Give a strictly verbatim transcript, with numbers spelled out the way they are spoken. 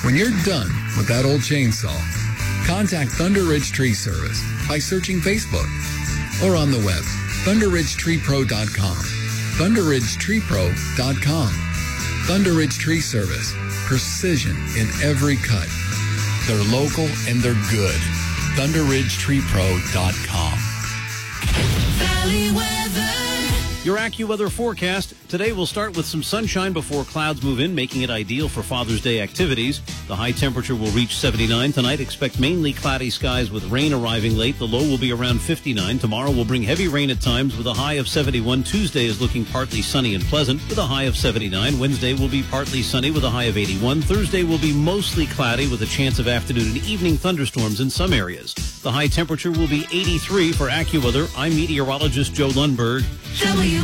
When you're done with that old chainsaw, contact Thunder Ridge Tree Service by searching Facebook or on the web, thunder ridge tree pro dot com. thunder ridge tree pro dot com. Thunder Ridge Tree Service. Precision in every cut. They're local and they're good. thunder ridge tree pro dot com. Valley weather. Your AccuWeather forecast. Today will start with some sunshine before clouds move in, making it ideal for Father's Day activities. The high temperature will reach seventy-nine tonight. Expect mainly cloudy skies with rain arriving late. The low will be around fifty-nine. Tomorrow will bring heavy rain at times with a high of seventy-one. Tuesday is looking partly sunny and pleasant with a high of seventy-nine. Wednesday will be partly sunny with a high of eighty-one. Thursday will be mostly cloudy with a chance of afternoon and evening thunderstorms in some areas. The high temperature will be eighty-three for AccuWeather. I'm meteorologist Joe Lundberg. W